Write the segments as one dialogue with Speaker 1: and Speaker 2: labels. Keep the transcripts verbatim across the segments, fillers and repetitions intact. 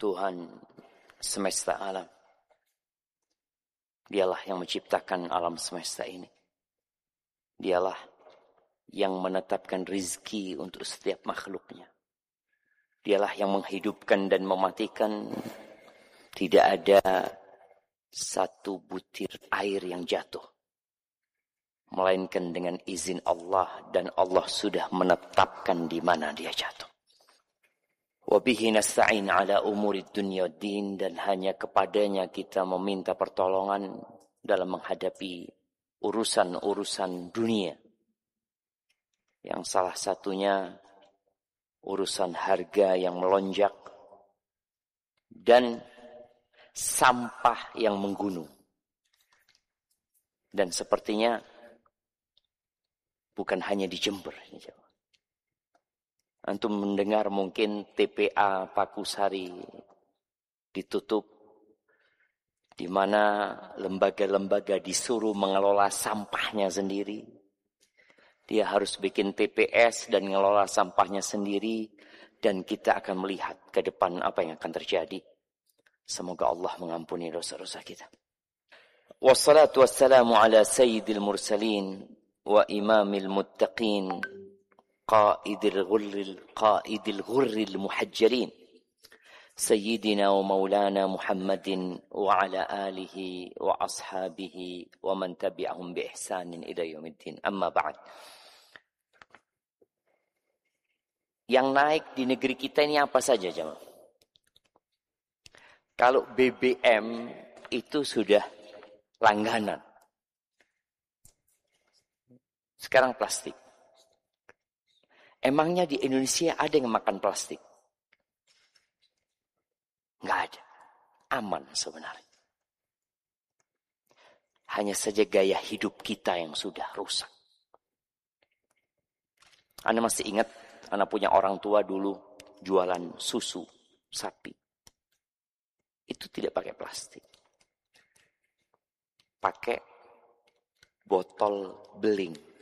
Speaker 1: Tuhan semesta alam. Dialah yang menciptakan alam semesta ini. Dialah yang menetapkan rizki untuk setiap makhluknya. Dialah yang menghidupkan dan mematikan. Tidak ada satu butir air yang jatuh, melainkan dengan izin Allah, dan Allah sudah menetapkan di mana dia jatuh. Wabihi nasta'in ala umuri dunya din, dan hanya kepadanya kita meminta pertolongan dalam menghadapi urusan-urusan dunia. Yang salah satunya urusan harga yang melonjak dan sampah yang menggunung. Dan sepertinya bukan hanya di Jember. Antum mendengar mungkin T P A Pakusari ditutup, di mana lembaga-lembaga disuruh mengelola sampahnya sendiri. Dia harus bikin T P S dan mengelola sampahnya sendiri, dan kita akan melihat ke depan apa yang akan terjadi. Semoga Allah mengampuni dosa-dosa kita. Wassalatu wassalamu ala sayyidil mursalin wa imamil muttaqin qaidil ghurril qaidil ghurril muhajjalin sayyidina wa maulana Muhammadin wa ala alihi wa ashabihi wa man tabi'ahum bi ihsanin ila yaumiddin. Amma ba'd. Yang naik di negeri kita ini apa saja, jemaah? Kalau B B M itu sudah langganan. Sekarang plastik. Emangnya di Indonesia ada yang makan plastik? Nggak ada. Aman sebenarnya. Hanya saja gaya hidup kita yang sudah rusak. Anda masih ingat, Anda punya orang tua dulu jualan susu sapi. Itu tidak pakai plastik. Pakai botol beling.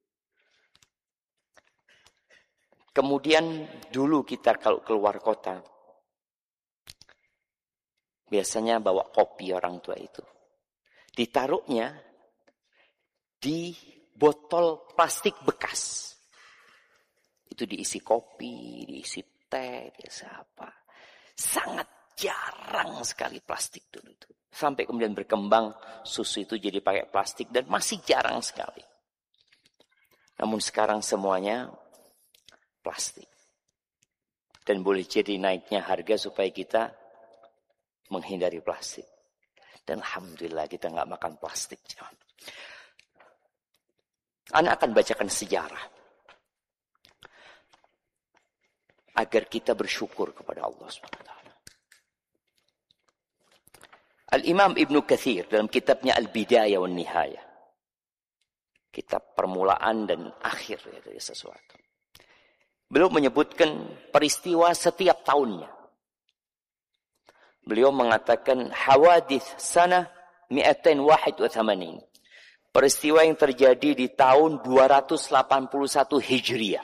Speaker 1: Kemudian dulu kita kalau keluar kota, biasanya bawa kopi orang tua itu. Ditaruhnya di botol plastik bekas. Itu diisi kopi, diisi teh, diisi apa. Sangat jarang sekali plastik dulu itu. Sampai kemudian berkembang, susu itu jadi pakai plastik dan masih jarang sekali. Namun sekarang semuanya plastik. Dan boleh jadi naiknya harga supaya kita menghindari plastik. Dan alhamdulillah kita nggak makan plastik. Ana akan bacakan sejarah agar kita bersyukur kepada Allah subhanahu wa taala. Al-Imam Ibnu Katsir dalam kitabnya Al-Bidayah wan Nihayah, kitab permulaan dan akhir dari sesuatu, beliau menyebutkan peristiwa setiap tahunnya. Beliau mengatakan hawadits sanah mi'atain wahid wa thamanin. Peristiwa yang terjadi di tahun dua ratus delapan puluh satu Hijriah.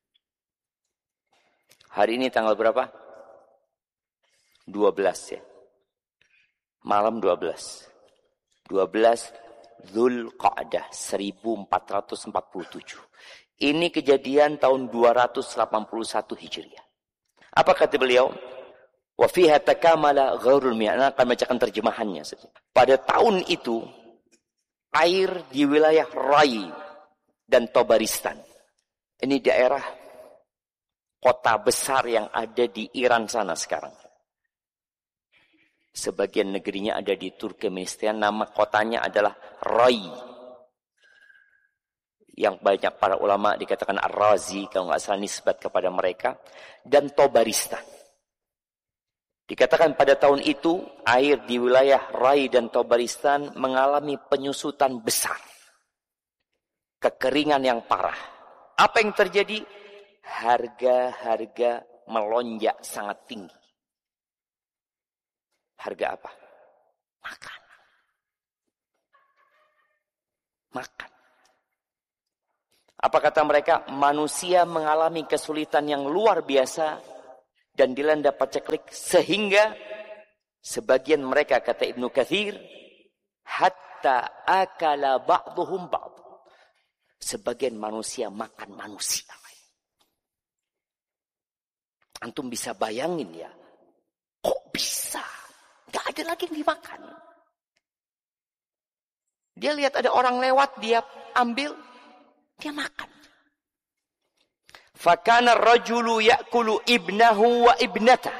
Speaker 1: Hari ini tanggal berapa? dua belas ya. Malam dua belas. dua belas Dzulqa'dah seribu empat ratus empat puluh tujuh. Ini kejadian tahun dua ratus delapan puluh satu Hijriah. Apa kata beliau? Wa fiha takamala ghaurul mi'ah. Akan bacakan terjemahannya saja. Pada tahun itu, air di wilayah Rai dan Tobaristan. Ini daerah kota besar yang ada di Iran sana sekarang. Sebagian negerinya ada di Turkmenistan. Nama kotanya adalah Rai. Yang banyak para ulama dikatakan Ar-Razi, kalau nggak salah nisbat kepada mereka. Dan Tobaristan. Dikatakan pada tahun itu, air di wilayah Rai dan Tobaristan mengalami penyusutan besar. Kekeringan yang parah. Apa yang terjadi? Harga-harga melonjak sangat tinggi. Harga apa? Makan. Makan. Apa kata mereka? Manusia mengalami kesulitan yang luar biasa dan dilanda paceklik sehingga sebagian mereka, kata Ibnu Katsir, hatta akala ba'dhum ba'd. Sebagian manusia makan manusia. Antum bisa bayangin ya, kok bisa? Gak ada lagi yang dimakan. Dia lihat ada orang lewat, dia ambil, dia makan. Fakana rajulu ya'kulu ibnahu wa ibnatah.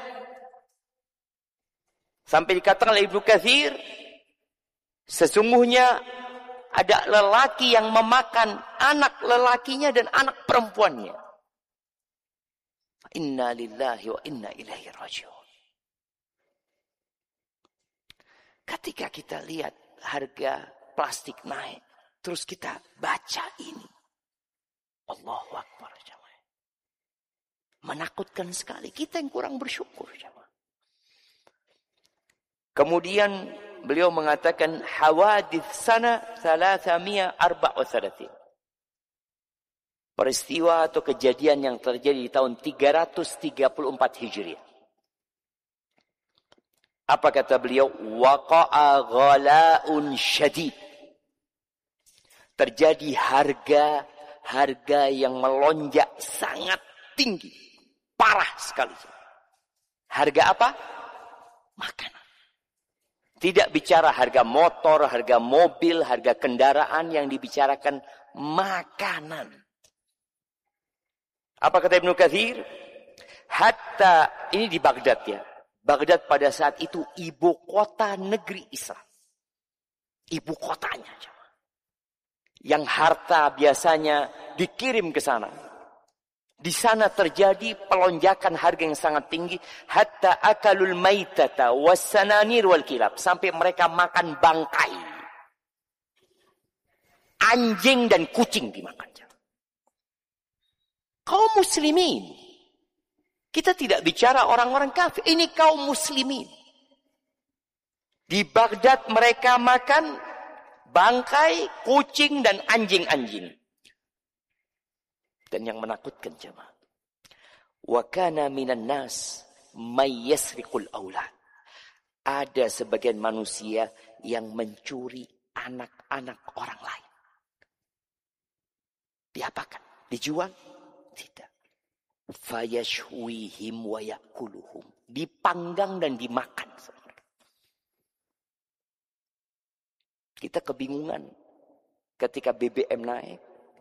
Speaker 1: Sampai dikatakan oleh Ibnu Katsir, sesungguhnya ada lelaki yang memakan anak lelakinya dan anak perempuannya. Inna lillahi wa inna ilaihi raji'un. Ketika kita lihat harga plastik naik, terus kita baca ini, Allahu Akbar, jemaah. Menakutkan sekali. Kita yang kurang bersyukur, jemaah. Kemudian beliau mengatakan hawadits sana thalathamiya arba' wa thalathin. Peristiwa atau kejadian yang terjadi di tahun tiga ratus tiga puluh empat Hijriah. Apa kata beliau? Waqa'a ghala'un syadid. Terjadi harga harga yang melonjak sangat tinggi, parah sekali. Harga apa? Makanan. Tidak bicara harga motor, harga mobil, harga kendaraan, yang dibicarakan makanan. Apa kata Ibnu Katsir? Hatta, ini di Baghdad ya. Baghdad pada saat itu ibu kota negeri Islam. Ibu kotanya. Yang harta biasanya dikirim ke sana. Di sana terjadi pelonjakan harga yang sangat tinggi. Hatta akalul maitata wassananir wal kilab. Sampai mereka makan bangkai. Anjing dan kucing dimakan. Kaum muslimin. Kita tidak bicara orang-orang kafir. Ini kaum muslimin. Di Baghdad mereka makan bangkai, kucing, dan anjing-anjing. Dan yang menakutkan jemaah. Wa kana minan nas may yasriqul aulad. Ada sebagian manusia yang mencuri anak-anak orang lain. Diapakan? Dijual? Tidak. Fayashwihim wa yakuluhum. Dipanggang dan dimakan. Kita kebingungan ketika B B M naik.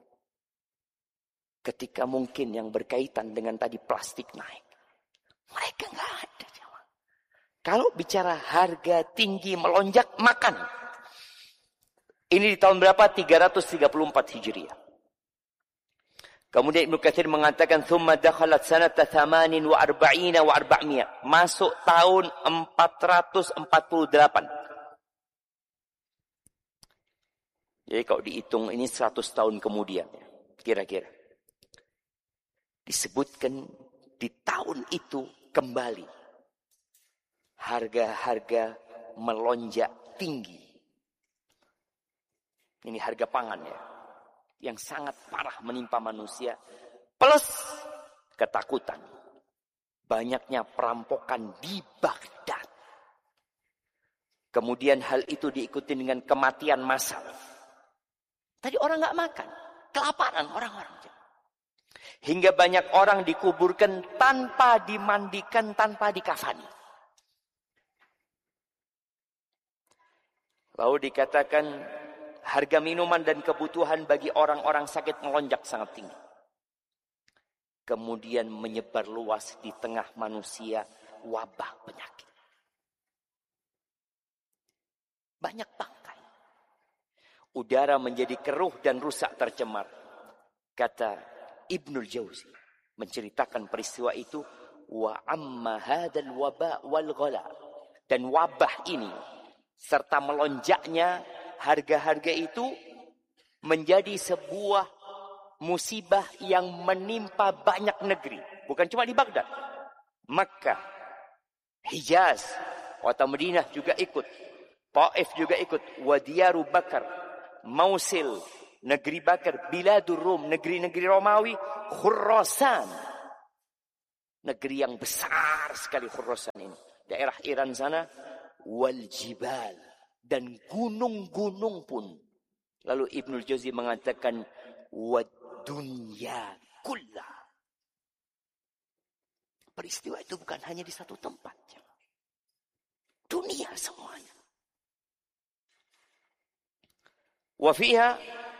Speaker 1: Ketika mungkin yang berkaitan dengan tadi plastik naik. Mereka nggak ada. Jemaah. Kalau bicara harga tinggi melonjak, makan. Ini di tahun berapa? tiga ratus tiga puluh empat Hijriah. Kemudian Ibnu Katsir mengatakan thumma dakhalat sanata thamanin wa arba'ina wa arba'miyah. Masuk tahun empat ratus empat puluh delapan. Jadi kalau dihitung ini seratus tahun kemudian kira-kira. Disebutkan di tahun itu kembali harga-harga melonjak tinggi. Ini harga pangan ya. Yang sangat parah menimpa manusia. Plus ketakutan. Banyaknya perampokan di Baghdad. Kemudian hal itu diikuti dengan kematian massal. Tadi orang nggak makan. Kelaparan orang-orang. Hingga banyak orang dikuburkan tanpa dimandikan, tanpa dikafani. Lalu dikatakan harga minuman dan kebutuhan bagi orang-orang sakit melonjak sangat tinggi. Kemudian menyebar luas di tengah manusia wabah penyakit. Banyak bangkai. Udara menjadi keruh dan rusak tercemar. Kata Ibnul Jauzi menceritakan peristiwa itu, wa amma hadzal waba wal ghala. Dan wabah ini serta melonjaknya harga-harga itu menjadi sebuah musibah yang menimpa banyak negeri. Bukan cuma di Baghdad. Makkah, Hijaz, kota Madinah juga ikut. Taif juga ikut. Wadiyaru Bakar, Mausil, negeri Bakar, Biladur Rum, negeri-negeri Romawi, Khurasan. Negeri yang besar sekali Khurasan ini. Daerah Iran sana. Wal jibal. Dan gunung-gunung pun. Lalu Ibnul Jauzi mengatakan. Wad dunya kullah. Peristiwa itu bukan hanya di satu tempat. Dunia semuanya. Wa fiha.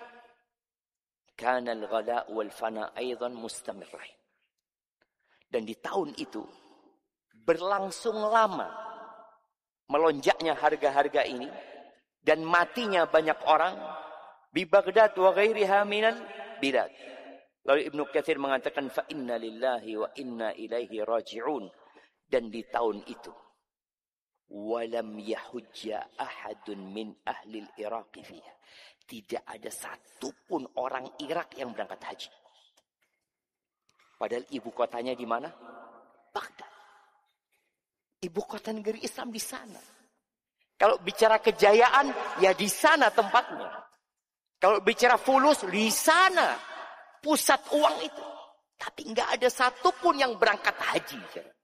Speaker 1: Kana al-ghala wal fana aidan mustamirrain. Dan di tahun itu berlangsung lama melonjaknya harga-harga ini dan matinya banyak orang di Baghdad wa ghairiha minal bilad. Lalu Ibnu Katsir mengatakan fa inna lillahi wa inna ilaihi raji'un. Dan di tahun itu walam yahujja ahadun min ahli al-Iraq fiha. Tidak ada satupun orang Irak yang berangkat haji. Padahal ibu kotanya di mana? Baghdad. Ibu kota negeri Islam di sana. Kalau bicara kejayaan, ya di sana tempatnya. Kalau bicara fulus, di sana pusat uang itu. Tapi nggak ada satupun yang berangkat haji.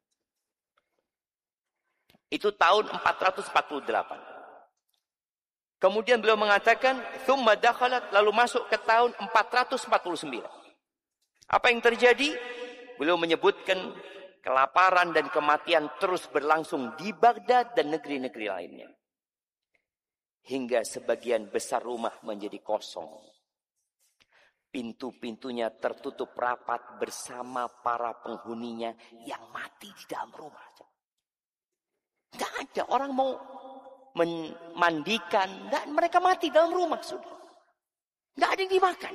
Speaker 1: Itu tahun empat ratus empat puluh delapan. Kemudian beliau mengatakan, "Tsumma dakhalat", lalu masuk ke tahun empat ratus empat puluh sembilan. Apa yang terjadi? Beliau menyebutkan kelaparan dan kematian terus berlangsung di Baghdad dan negeri-negeri lainnya. Hingga sebagian besar rumah menjadi kosong. Pintu-pintunya tertutup rapat bersama para penghuninya yang mati di dalam rumah. Tidak ada orang mau memandikan, dan mereka mati dalam rumah sudah. Tidak ada yang dimakan.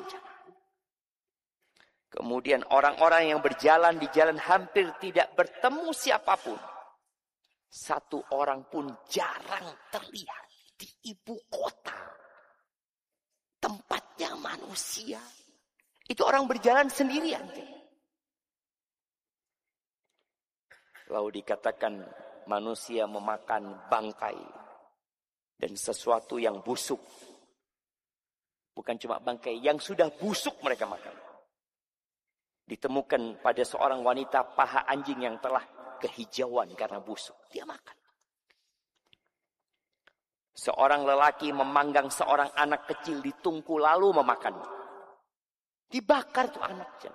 Speaker 1: Kemudian orang-orang yang berjalan di jalan hampir tidak bertemu siapapun. Satu orang pun jarang terlihat di ibu kota. Tempatnya manusia. Itu orang berjalan sendirian. Lalu dikatakan manusia memakan bangkai dan sesuatu yang busuk. Bukan cuma bangkai, yang sudah busuk mereka makan. Ditemukan pada seorang wanita paha anjing yang telah kehijauan karena busuk. Dia makan. Seorang lelaki memanggang seorang anak kecil di tungku lalu memakan. Dibakar tuh anaknya.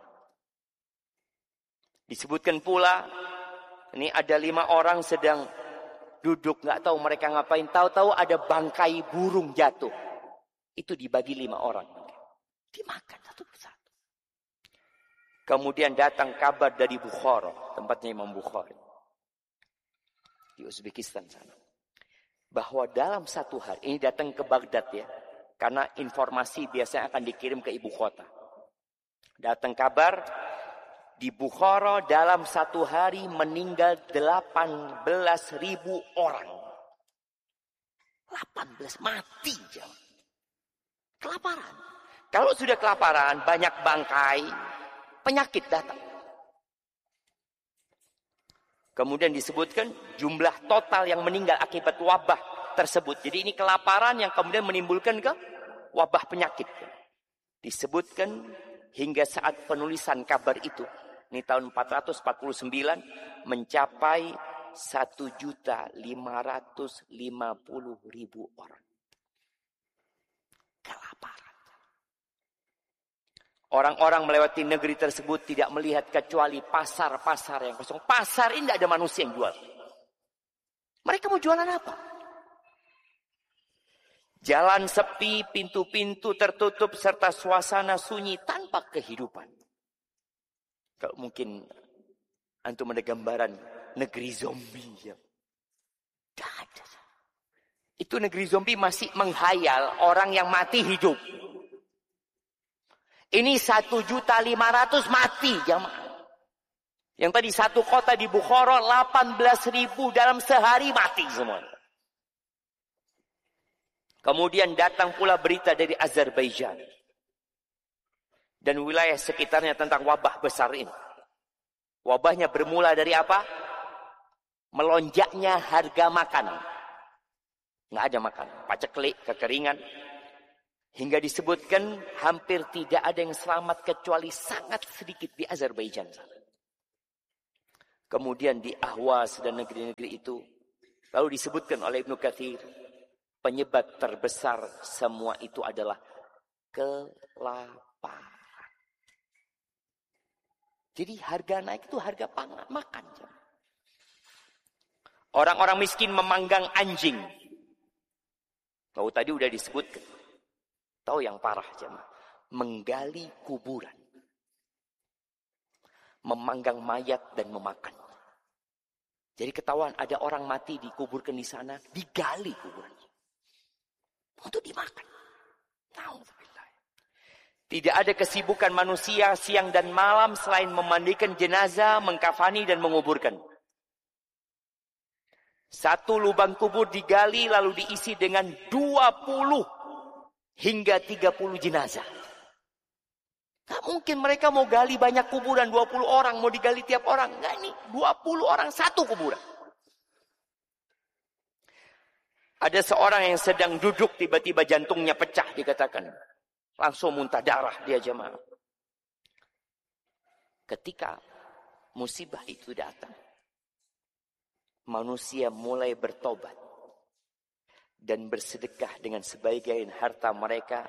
Speaker 1: Disebutkan pula, ini ada lima orang sedang duduk, nggak tahu mereka ngapain. Tahu-tahu ada bangkai burung jatuh. Itu dibagi lima orang. Dimakan satu persatu. Kemudian datang kabar dari Bukhara, tempatnya Imam Bukhari. Di Uzbekistan sana. Bahwa dalam satu hari, ini datang ke Baghdad ya. Karena informasi biasanya akan dikirim ke ibu kota. Datang kabar, di Bukhara dalam satu hari meninggal delapan belas ribu orang. delapan belas mati. Jauh. Kelaparan. Kalau sudah kelaparan, banyak bangkai, penyakit datang. Kemudian disebutkan jumlah total yang meninggal akibat wabah tersebut. Jadi ini kelaparan yang kemudian menimbulkan ke wabah penyakit. Disebutkan hingga saat penulisan kabar itu, ini tahun empat ratus empat puluh sembilan, mencapai satu juta lima ratus lima puluh ribu orang. Kelaparan. Orang-orang melewati negeri tersebut tidak melihat kecuali pasar-pasar yang kosong. Pasar ini tidak ada manusia yang jual. Mereka mau jualan apa? Jalan sepi, pintu-pintu tertutup, serta suasana sunyi tanpa kehidupan. Kalau mungkin antum ada gambaran negeri zombie. Ya. Tidak ada. Itu negeri zombie masih menghayal orang yang mati hidup. Ini satu juta lima ratus mati jamaah. Yang tadi satu kota di Bukhara delapan belas ribu dalam sehari mati semua. Kemudian datang pula berita dari Azerbaijan. Dan wilayah sekitarnya tentang wabah besar ini. Wabahnya bermula dari apa? Melonjaknya harga makanan. Nggak ada makanan. Paceklik, kekeringan. Hingga disebutkan hampir tidak ada yang selamat kecuali sangat sedikit di Azerbaijan. kemudian di Ahwas dan negeri-negeri itu. Lalu disebutkan oleh Ibnu Katsir, penyebab terbesar semua itu adalah kelaparan. Jadi harga naik itu harga pangan, makan. Orang-orang miskin memanggang anjing. Tahu tadi udah disebutkan. Tahu yang parah jemaah, menggali kuburan. Memanggang mayat dan memakan. Jadi ketahuan ada orang mati dikuburkan di sana, digali kuburannya. Untuk dimakan. Nauzubillah. Tidak ada kesibukan manusia siang dan malam selain memandikan jenazah, mengkafani dan menguburkan. Satu lubang kubur digali lalu diisi dengan dua puluh hingga tiga puluh jenazah. Gak mungkin mereka mau gali banyak kuburan, dua puluh orang mau digali tiap orang. Enggak, ini dua puluh orang satu kuburan. Ada seorang yang sedang duduk tiba-tiba jantungnya pecah dikatakan. Langsung muntah darah dia jemaah. Ketika musibah itu datang, manusia mulai bertobat dan bersedekah dengan sebagian harta mereka,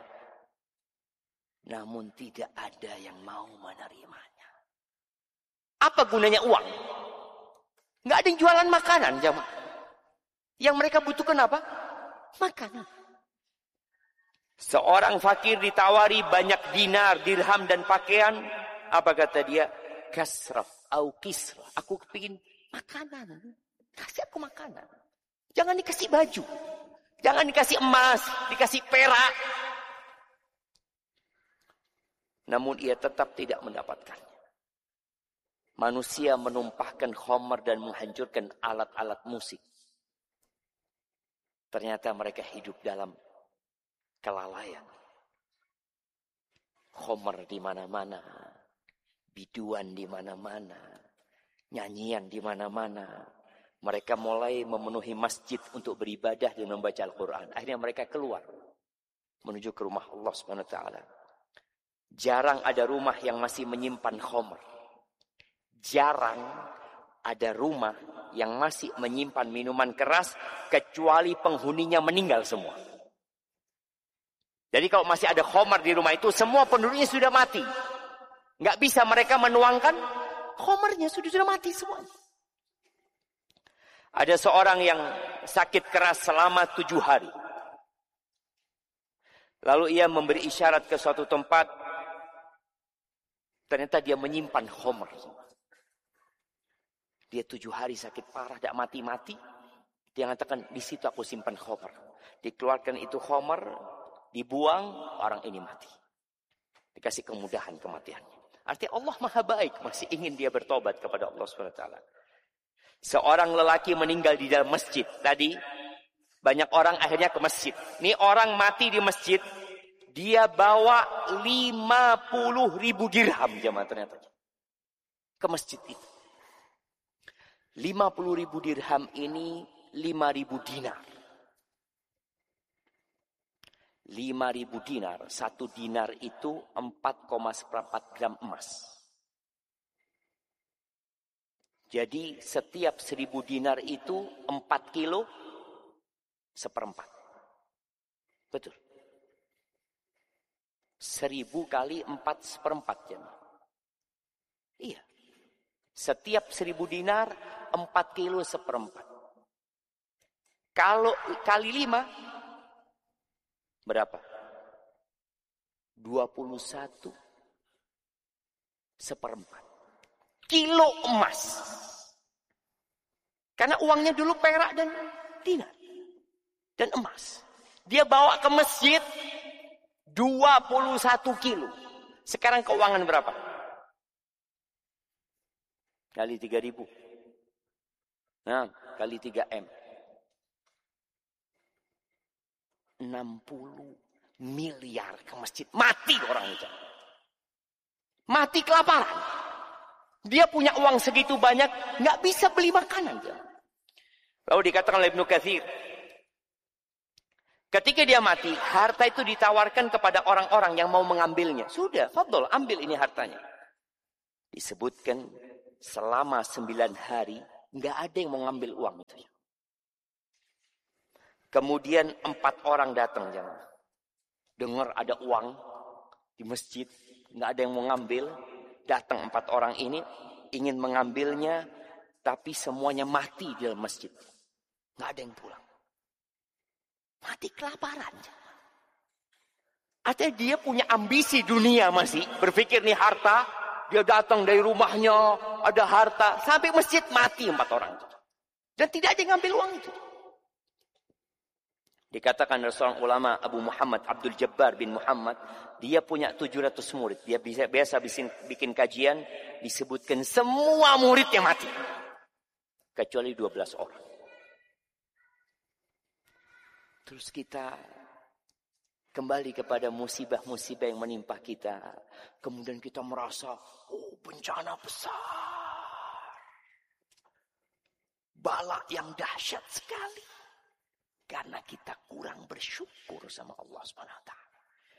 Speaker 1: namun tidak ada yang mau menerimanya. Apa gunanya uang? Nggak ada yang jualan makanan jemaah. Yang mereka butuhkan apa? Makanan. Seorang fakir ditawari banyak dinar, dirham dan pakaian. Apa kata dia? Kasraf au kisrah. Aku kepingin makanan. Kasih aku makanan. Jangan dikasih baju. Jangan dikasih emas, dikasih perak. Namun ia tetap tidak mendapatkannya. Manusia menumpahkan khamar dan menghancurkan alat-alat musik. Ternyata mereka hidup dalam kelalaian. Khamar di mana-mana, biduan di mana-mana, nyanyian di mana-mana. Mereka mulai memenuhi masjid untuk beribadah dan membaca Al-Quran. Akhirnya mereka keluar menuju ke rumah Allah subhanahu wa taala. Jarang ada rumah yang masih menyimpan khamar. Jarang ada rumah yang masih menyimpan minuman keras kecuali penghuninya meninggal semua. Jadi kalau masih ada khamar di rumah itu, semua penduduknya sudah mati. Nggak bisa mereka menuangkan khamarnya, sudah sudah mati semua. Ada seorang yang sakit keras selama tujuh hari. Lalu ia memberi isyarat ke suatu tempat. Ternyata dia menyimpan khamar. Dia tujuh hari sakit parah, tidak mati-mati. Dia mengatakan, di situ aku simpan khamar. Dikeluarkan itu khamar, dibuang, orang ini mati. Dikasih kemudahan kematiannya. Artinya Allah maha baik, masih ingin dia bertobat kepada Allah subhanahu wa taala. Seorang lelaki meninggal di dalam masjid. Tadi, banyak orang akhirnya ke masjid. Ini orang mati di masjid, dia bawa lima puluh ribu dirham jemaah ternyata. Ke masjid itu. lima puluh ribu dirham ini lima ribu dinar. lima ribu dinar. Satu dinar itu empat koma empat gram emas. Jadi setiap seribu dinar itu empat kilo seperempat. Betul. Seribu kali empat seperempat jemaah. Iya. Setiap seribu dinar, empat kilo seperempat. Kalau kali lima, berapa? Dua puluh satu seperempat. Kilo emas. Karena uangnya dulu perak dan dinar. Dan emas. Dia bawa ke masjid, dua puluh satu kilo. Sekarang keuangan berapa? Kali tiga ribu. Nah, kali tiga M. enam puluh miliar ke masjid. Mati orang itu. Mati kelaparan. Dia punya uang segitu banyak, nggak bisa beli makanan. Lalu dikatakan oleh Ibnu Katsir, ketika dia mati, harta itu ditawarkan kepada orang-orang yang mau mengambilnya. Sudah, fadhol, ambil ini hartanya. Disebutkan selama sembilan hari nggak ada yang mau ngambil uang itu. Kemudian empat orang datang jemaah. Dengar ada uang di masjid, nggak ada yang mau ngambil. Datang empat orang ini ingin mengambilnya, tapi semuanya mati di dalam masjid. Nggak ada yang pulang. Mati kelaparan. Artinya dia punya ambisi dunia masih. Berpikir nih harta. Dia datang dari rumahnya, ada harta. Sampai masjid mati empat orang. Dan tidak ada yang ngambil uang itu. Dikatakan oleh seorang ulama Abu Muhammad Abdul Jabbar bin Muhammad, dia punya tujuh ratus murid. Dia bisa, biasa bikin, bikin kajian, disebutkan semua muridnya mati. Kecuali dua belas orang. Terus kita kembali kepada musibah-musibah yang menimpa kita. Kemudian kita merasa, oh bencana besar. Bala yang dahsyat sekali. Karena kita kurang bersyukur sama Allah subhanahu wa taala.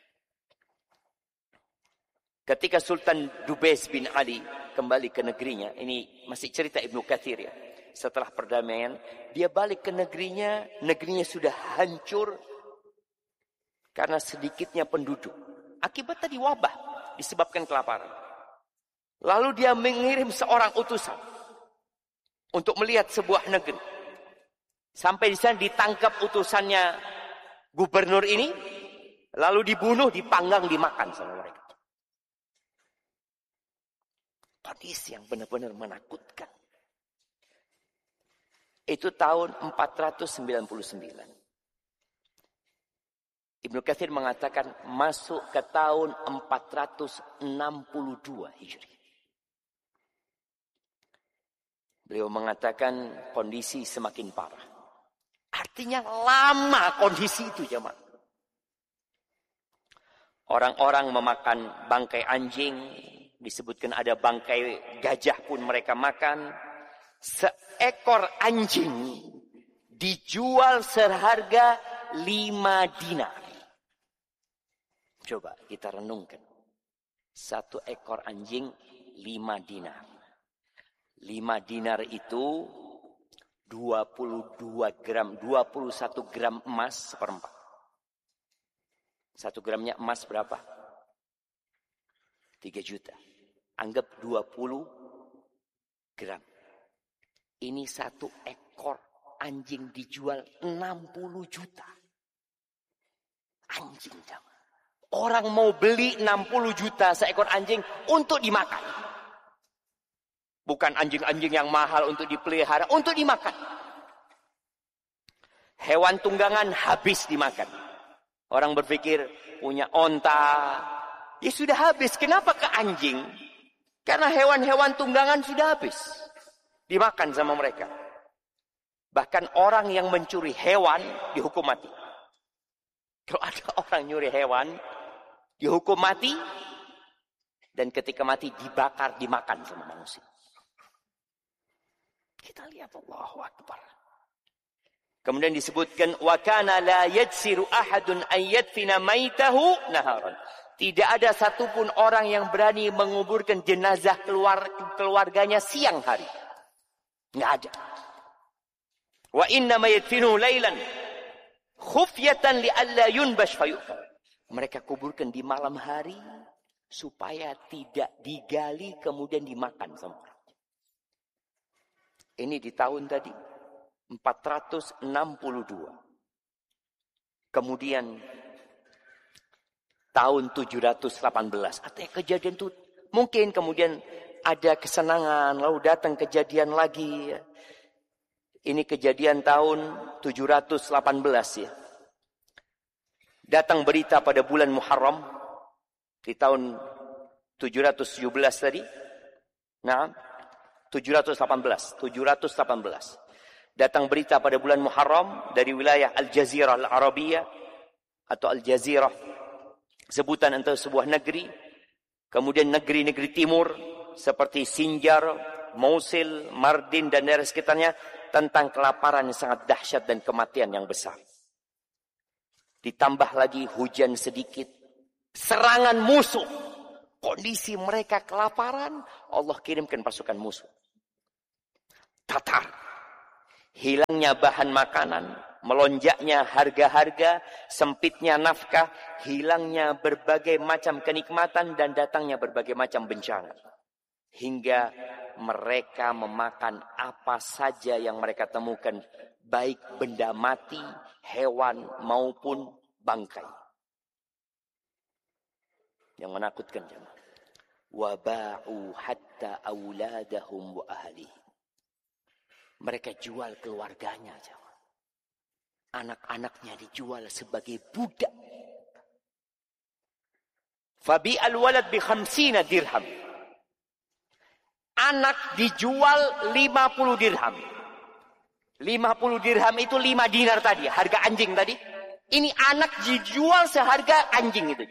Speaker 1: Ketika Sultan Dubais bin Ali kembali ke negerinya, ini masih cerita Ibnu Katsir ya. Setelah perdamaian, dia balik ke negerinya, negerinya sudah hancur karena sedikitnya penduduk. Akibat tadi wabah disebabkan kelaparan. Lalu dia mengirim seorang utusan untuk melihat sebuah negeri. Sampai di sana ditangkap utusannya gubernur ini, lalu dibunuh, dipanggang, dimakan sama mereka. Kondisi yang benar-benar menakutkan. Itu tahun empat ratus sembilan puluh sembilan. Ibnu Katsir mengatakan masuk ke tahun empat ratus enam puluh dua Hijri. Beliau mengatakan kondisi semakin parah. Artinya lama kondisi itu jemaah. Orang-orang memakan bangkai anjing. Disebutkan ada bangkai gajah pun mereka makan. Seekor anjing dijual seharga lima dinar. Coba kita renungkan. Satu ekor anjing lima dinar. Lima dinar itu dua puluh dua gram, dua puluh satu gram emas seperempat. Satu gramnya emas berapa? Tiga juta. Anggap dua puluh gram. Ini satu ekor anjing dijual enam puluh juta. Anjing jamaah. Orang mau beli enam puluh juta seekor anjing untuk dimakan. Bukan anjing-anjing yang mahal untuk dipelihara, untuk dimakan. Hewan tunggangan habis dimakan. Orang berpikir punya onta, ya sudah habis. Kenapa ke anjing? Karena hewan-hewan tunggangan sudah habis. Dimakan sama mereka. Bahkan orang yang mencuri hewan dihukum mati. Kalau ada orang nyuri hewan, dihukum mati. Dan ketika mati dibakar, dimakan sama manusia. Kita lihat Allahu Akbar. Kemudian disebutkan wa kana la yajsiru ahadun an yadfina maitahu naharan. Tidak ada satupun orang yang berani menguburkan jenazah keluar, keluarganya siang hari. Enggak ada. Wa inna ma yadfinu lailan khufyatan li alla yunbash fayuqal. Mereka kuburkan di malam hari supaya tidak digali kemudian dimakan sama orang. Ini di tahun tadi empat ratus enam puluh dua. Kemudian tahun tujuh ratus delapan belas. Artinya kejadian itu mungkin kemudian ada kesenangan. Lalu datang kejadian lagi. Ini kejadian tahun tujuh ratus delapan belas ya. Datang berita pada bulan Muharram. Di tahun tujuh ratus tujuh belas tadi. Nah. tujuh ratus delapan belas. tujuh ratus delapan belas. Datang berita pada bulan Muharram dari wilayah Al-Jazirah Al-Arabiyah atau Al-Jazirah, sebutan untuk sebuah negeri. Kemudian negeri-negeri timur seperti Sinjar, Mosul, Mardin dan daerah sekitarnya tentang kelaparan yang sangat dahsyat dan kematian yang besar. Ditambah lagi hujan sedikit, serangan musuh kondisi mereka kelaparan, Allah kirimkan pasukan musuh. Tatar. Hilangnya bahan makanan, melonjaknya harga-harga, sempitnya nafkah, hilangnya berbagai macam kenikmatan, dan datangnya berbagai macam bencana. Hingga mereka memakan apa saja yang mereka temukan, baik benda mati, hewan maupun bangkai. Yang menakutkan jemaah. Waba'u hatta auladahum wa ahli. Mereka jual keluarganya jemaah. Anak-anaknya dijual sebagai budak. Fabi'al walad bi khamsina dirham. Anak dijual lima puluh dirham. lima puluh dirham itu lima dinar tadi, harga anjing tadi. Ini anak dijual seharga anjing itu.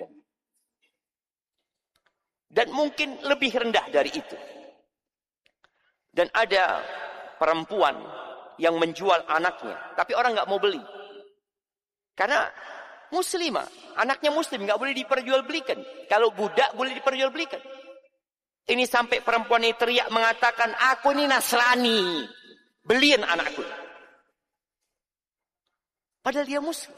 Speaker 1: Dan mungkin lebih rendah dari itu. Dan ada perempuan yang menjual anaknya, tapi orang nggak mau beli. Karena muslimah, anaknya muslim, nggak boleh diperjualbelikan. Kalau budak boleh diperjualbelikan. Ini sampai perempuan ini teriak mengatakan, aku ini Nasrani, beliin anakku. Padahal dia muslim.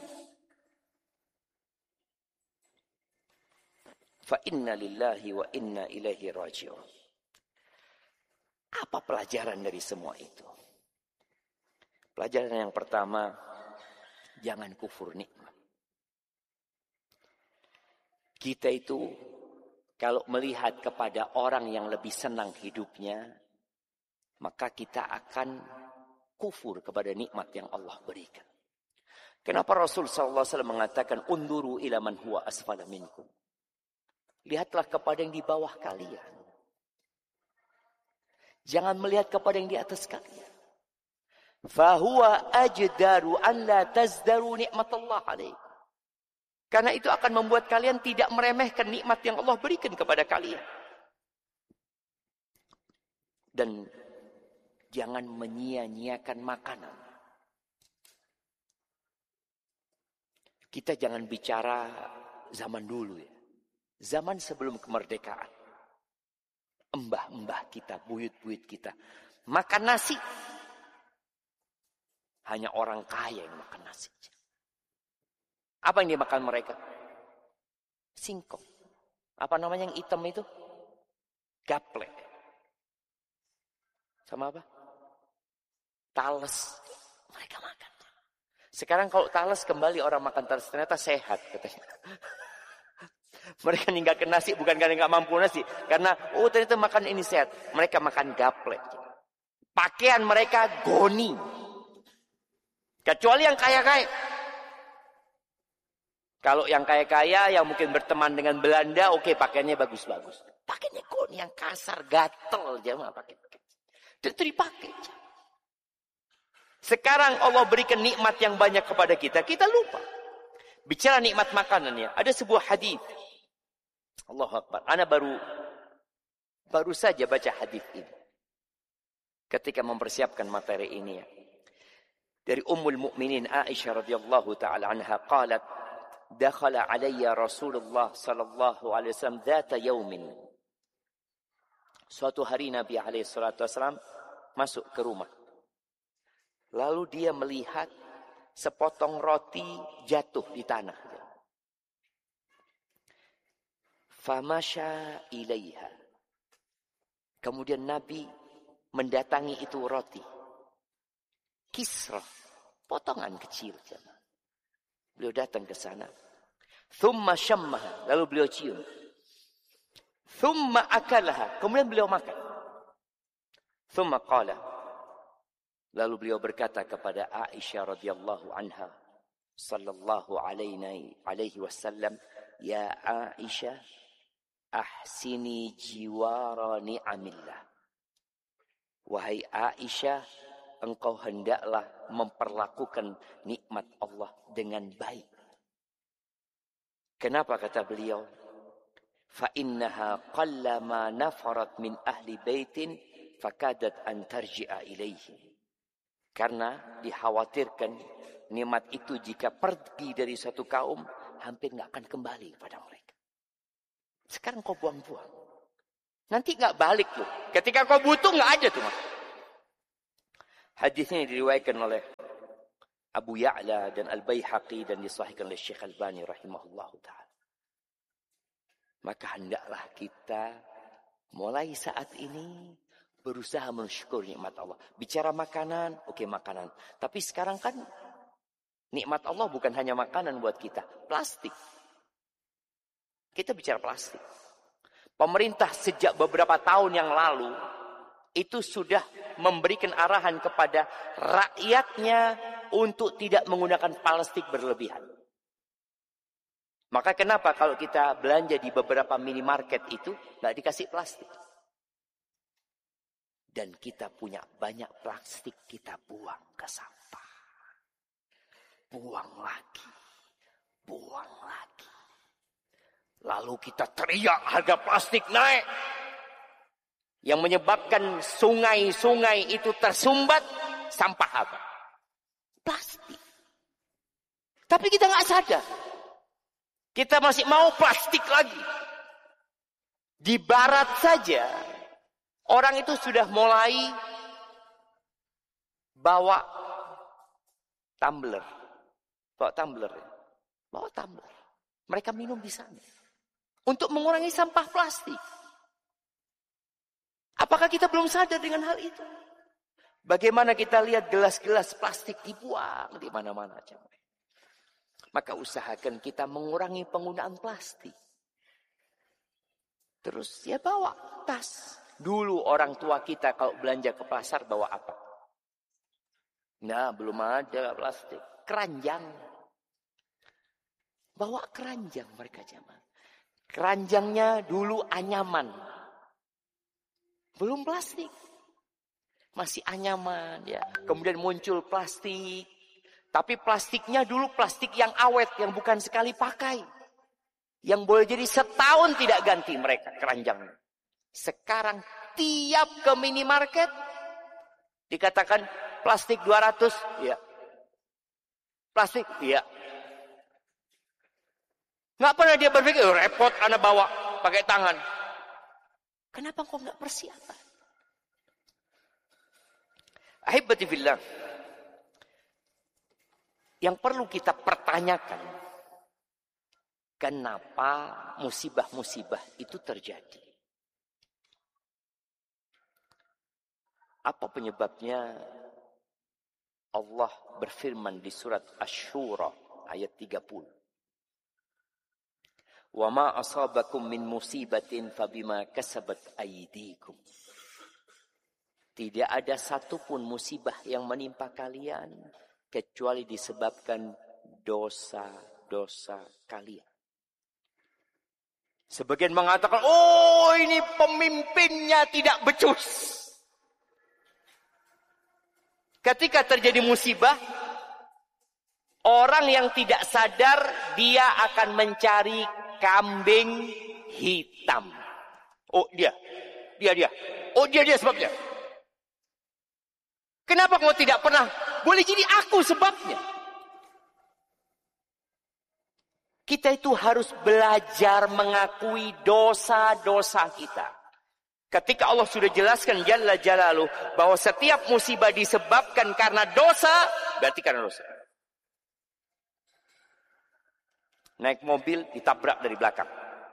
Speaker 1: Fa inna lillahi wa inna ilaihi raji'un. Apa pelajaran dari semua itu? Pelajaran yang pertama, jangan kufur nikmat. Kita itu kalau melihat kepada orang yang lebih senang hidupnya, maka kita akan kufur kepada nikmat yang Allah berikan. Kenapa Rasul sallallahu alaihi wasallam mengatakan, unduru ila man huwa asfala minkum. Lihatlah kepada yang di bawah kalian. Jangan melihat kepada yang di atas kalian. Fahuwa ajdaru an la tazdaru nikmatullah alaih. Karena itu akan membuat kalian tidak meremehkan nikmat yang Allah berikan kepada kalian. Dan jangan menyia-nyiakan makanan. Kita jangan bicara zaman dulu ya. Zaman sebelum kemerdekaan. Embah-embah kita, buyut-buyut kita. Makan nasi. Hanya orang kaya yang makan nasi. Apa yang dimakan mereka? Singkong. Apa namanya yang hitam itu? Gaplek. Sama apa? Talas. Mereka makan. Sekarang kalau talas kembali orang makan talas. Ternyata sehat katanya. Mereka ninggalkan nasi bukan karena nggak mampu nasi. Karena, oh ternyata makan ini sehat. Mereka makan gaplek. Pakaian mereka goni. Kecuali yang kaya-kaya. Kalau yang kaya-kaya, yang mungkin berteman dengan Belanda, oke okay, pakaiannya bagus-bagus. Pakaiannya goni, yang kasar, gatel. Jangan pakai. Dan itu dipakai. Sekarang Allah berikan nikmat yang banyak kepada kita. Kita lupa. Bicara nikmat makanannya. Ada sebuah hadis. Allahu Akbar. Ana baru baru saja baca hadis ini. Ketika mempersiapkan materi ini ya. Dari Ummul Mukminin Aisyah radhiyallahu taala anha qalat, dakhala alayya Rasulullah sallallahu alaihi wasallam dzata yaumin. Suatu hari Nabi alaihi salatu wasallam masuk ke rumah. Lalu dia melihat sepotong roti jatuh di tanah. Famasha ilaiha. Kemudian Nabi mendatangi itu roti. Kisrah. Potongan kecil. Beliau datang ke sana. Thumma syammaha. Lalu beliau cium. Thumma akalaha. Kemudian beliau makan. Thumma qala. Lalu beliau berkata kepada Aisyah radhiyallahu anha. Sallallahu alaihi, alaihi wasallam. Ya Aisyah. Ahsini jiwara ni'amillah. Wahai Aisyah, engkau hendaklah memperlakukan nikmat Allah dengan baik. Kenapa kata beliau? Fa innaha qallama nafarat min ahli baitin fakadat an tarji'a ilaihi. Karena dikhawatirkan nikmat itu jika pergi dari satu kaum hampir enggak akan kembali kepada mereka. Sekarang kau buang-buang. Nanti nggak balik loh. Ketika kau butuh nggak ada tuh. Hadis ini diriwayatkan oleh Abu Ya'la dan Al-Baihaqi dan disahihkan oleh Syekh Albani rahimahullahu ta'ala. Maka hendaklah kita mulai saat ini berusaha mensyukuri nikmat Allah. Bicara makanan, oke okay, makanan. Tapi sekarang kan nikmat Allah bukan hanya makanan buat kita. Plastik. Kita bicara plastik. Pemerintah sejak beberapa tahun yang lalu itu sudah memberikan arahan kepada rakyatnya untuk tidak menggunakan plastik berlebihan. Maka kenapa kalau kita belanja di beberapa minimarket itu nggak dikasih plastik? Dan kita punya banyak plastik, kita buang ke sampah. Buang lagi. Buang lagi. Lalu kita teriak harga plastik naik. Yang menyebabkan sungai-sungai itu tersumbat. Sampah apa? Plastik. Tapi kita nggak sadar. Kita masih mau plastik lagi. Di barat saja, orang itu sudah mulai bawa tumbler. Bawa tumbler. Bawa tumbler. Mereka minum di sana. Untuk mengurangi sampah plastik. Apakah kita belum sadar dengan hal itu? Bagaimana kita lihat gelas-gelas plastik dibuang di mana-mana aja. Maka usahakan kita mengurangi penggunaan plastik. Terus ya bawa tas. Dulu orang tua kita kalau belanja ke pasar bawa apa? Nah, belum ada plastik. Keranjang. Bawa keranjang mereka zaman. Keranjangnya dulu anyaman. Belum plastik. Masih anyaman ya. Kemudian muncul plastik. Tapi plastiknya dulu plastik yang awet. Yang bukan sekali pakai. Yang boleh jadi setahun tidak ganti mereka keranjangnya. Sekarang tiap ke minimarket. Dikatakan plastik dua ratus. Ya. Plastik. Ya. Nggak pernah dia berpikir, oh, repot anak bawa pakai tangan. Kenapa kau nggak persiapan? Ahibati fillah. Yang perlu kita pertanyakan, kenapa musibah-musibah itu terjadi? Apa penyebabnya? Allah berfirman di surat Asy-Syura ayat tiga puluh. Wa ma asabakum min musibatin fabima kasabat aydikum. Tidak ada satupun musibah yang menimpa kalian kecuali disebabkan dosa-dosa kalian. Sebagian mengatakan, oh ini pemimpinnya tidak becus. Ketika terjadi musibah, orang yang tidak sadar dia akan mencari kambing hitam. Oh dia, dia dia. Oh dia dia sebabnya. Kenapa kau tidak pernah? Boleh jadi aku sebabnya. Kita itu harus belajar mengakui dosa-dosa kita. Ketika Allah sudah jelaskan Jalla Jalaluh bahwa setiap musibah disebabkan karena dosa, berarti karena dosa. Naik mobil ditabrak dari belakang.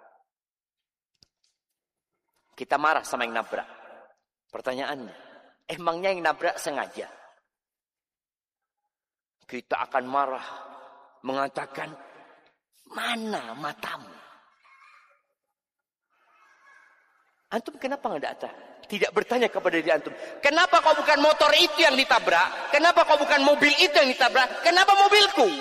Speaker 1: Kita marah sama yang nabrak. Pertanyaannya, emangnya yang nabrak sengaja? Kita akan marah, mengatakan, mana matamu? Antum kenapa nggak datang? Tidak bertanya kepada diri antum. Kenapa kau bukan motor itu yang ditabrak? Kenapa kau bukan mobil itu yang ditabrak? Kenapa mobilku?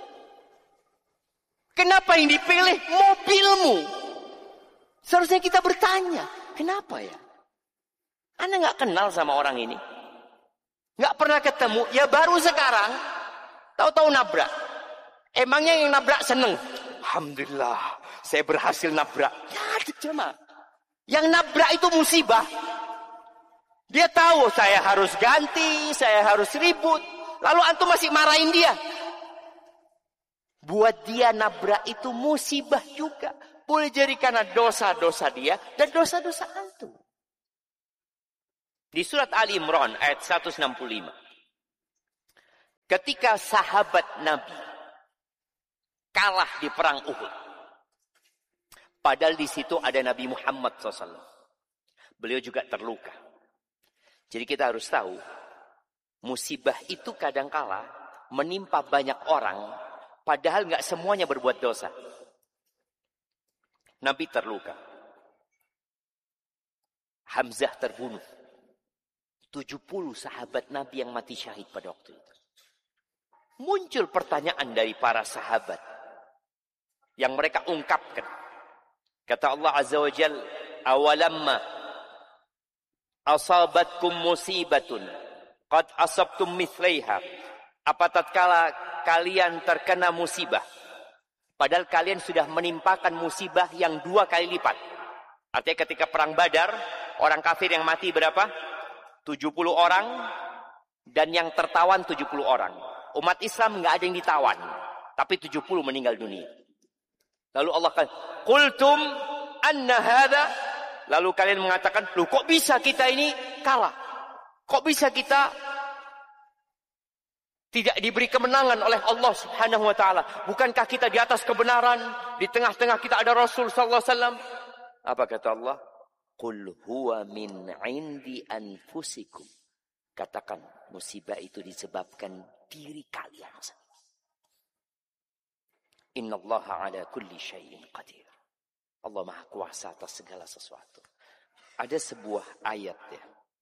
Speaker 1: Kenapa yang dipilih mobilmu? Seharusnya kita bertanya. Kenapa ya? Anda nggak kenal sama orang ini? Nggak pernah ketemu? Ya baru sekarang. Tahu-tahu nabrak. Emangnya yang nabrak seneng? Alhamdulillah, saya berhasil nabrak. Ya ada jemaah. Yang nabrak itu musibah. Dia tahu saya harus ganti, saya harus ribut. Lalu antum masih marahin dia. Buat dia nabrak itu musibah juga. Boleh jadi karena dosa-dosa dia dan dosa-dosa antum. Di surat Ali Imran ayat seratus enam puluh lima. Ketika sahabat Nabi kalah di perang Uhud. Padahal di situ ada Nabi Muhammad shallallahu alaihi wasallam. Beliau juga terluka. Jadi kita harus tahu, musibah itu kadangkala menimpa banyak orang, padahal nggak semuanya berbuat dosa. Nabi terluka. Hamzah terbunuh. tujuh puluh sahabat Nabi yang mati syahid pada waktu itu. Muncul pertanyaan dari para sahabat yang mereka ungkapkan. Kata Allah Azza wa Jalla, awalamma asabatkum musibatun qad asabtum mithlaiha. Apa tatkala kalian terkena musibah, padahal kalian sudah menimpakan musibah yang dua kali lipat. Artinya ketika perang Badar, orang kafir yang mati berapa? tujuh puluh orang, dan yang tertawan tujuh puluh orang. Umat Islam nggak ada yang ditawan, tapi tujuh puluh meninggal dunia. Lalu Allah kata, "Qultum anna hadza." Lalu kalian mengatakan, "Loh, kok bisa kita ini kalah? Kok bisa kita tidak diberi kemenangan oleh Allah Subhanahu wa taala? Bukankah kita di atas kebenaran? Di tengah-tengah kita ada Rasul sallallahu alaihi wasallam." Apa kata Allah? "Qul huwa min 'indi anfusikum." Katakan, musibah itu disebabkan diri kalian sendiri. Innallaha ala kulli syai'in qadir. Allah Maha Kuasa atas segala sesuatu. Ada sebuah ayat ya,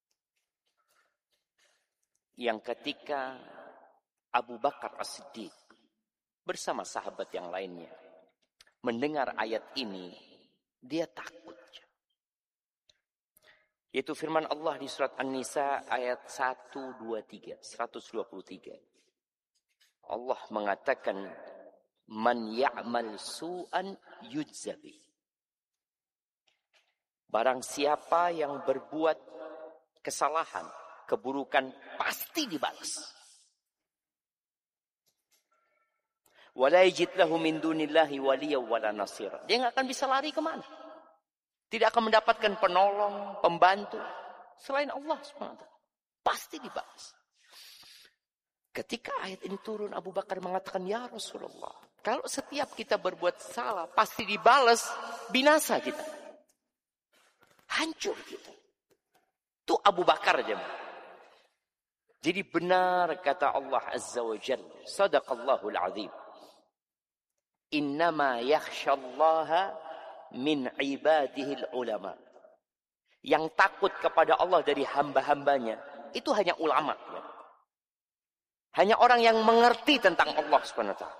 Speaker 1: yang ketika Abu Bakar As-Siddiq bersama sahabat yang lainnya mendengar ayat ini, dia takut. Yaitu firman Allah di surat An-Nisa ayat seratus dua puluh tiga, seratus dua puluh tiga. Allah mengatakan, "Man ya'mal su'an yujzabi." Barang siapa yang berbuat kesalahan, keburukan, pasti dibalas. Wala yajid lahu min dunillahi waliyyan wala nasira. Dia enggak akan bisa lari kemana. Tidak akan mendapatkan penolong, pembantu selain Allah subhanahu wa taala. Pasti dibalas. Ketika ayat ini turun, Abu Bakar mengatakan, "Ya Rasulullah, kalau setiap kita berbuat salah pasti dibalas, binasa kita. Hancur kita." Itu Abu Bakar aja. Jadi benar kata Allah Azza wa Jalla, sadaqallahul azim. Innama yakhshallaha min ibadihil ulama. Yang takut kepada Allah dari hamba-hambanya itu hanya ulama. Ya. Hanya orang yang mengerti tentang Allah subhanahu wa taala.